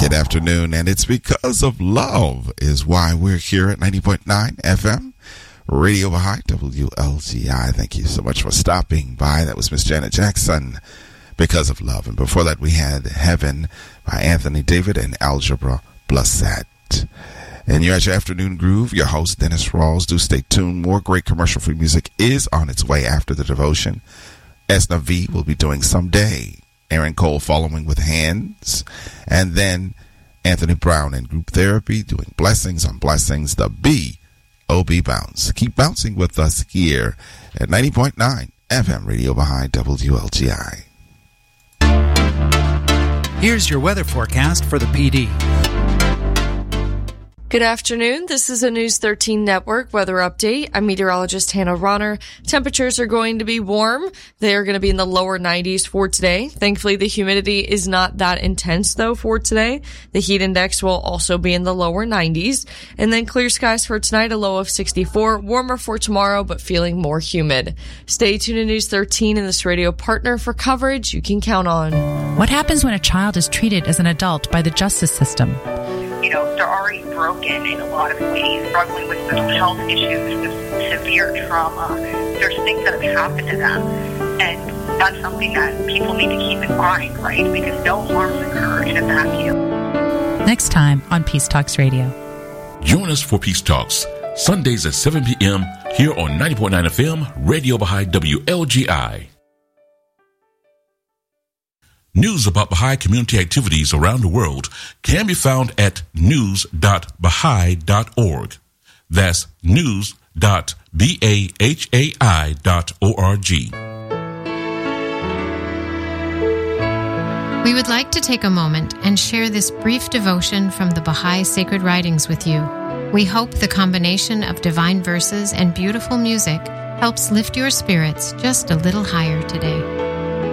Good afternoon, and it's because of love is why we're here at 90.9 FM, Radio Baha'i, WLGI. Thank you so much for stopping by. That was Miss Janet Jackson, Because of Love. And before that, we had Heaven by Anthony David and Algebra Blessett. And you're at your afternoon groove. Your host, Dennis Rawls. Do stay tuned. More great commercial-free music is on its way after the devotion. Esna V will be doing Someday. Aaron Cole following with Hands. And then Anthony Brown in Group Therapy doing Blessings on Blessings. The B.O.B. Bounce. Keep bouncing with us here at 90.9 FM Radio Baha'i WLGI. Here's your weather forecast for the PD. Good afternoon. This is a News 13 Network weather update. I'm meteorologist Hannah Ronner. Temperatures are going to be warm. They are going to be in the lower 90s for today. Thankfully, the humidity is not that intense, though, for today. The heat index will also be in the lower 90s. And then clear skies for tonight, a low of 64. Warmer for tomorrow, but feeling more humid. Stay tuned to News 13 and this radio partner for coverage you can count on. What happens when a child is treated as an adult by the justice system? You know, they're already broken in a lot of ways, struggling with mental health issues, with severe trauma. There's things that have happened to them, and that's something that people need to keep in mind, right? Because no harms occur in a vacuum. Next time on Peace Talks Radio. Join us for Peace Talks, Sundays at 7 p.m. here on 90.9 FM, Radio Baha'i WLGI. News about Baha'i community activities around the world can be found at news.baha'i.org. That's news.bahai.org. We would like to take a moment and share this brief devotion from the Baha'i Sacred Writings with you. We hope the combination of divine verses and beautiful music helps lift your spirits just a little higher today.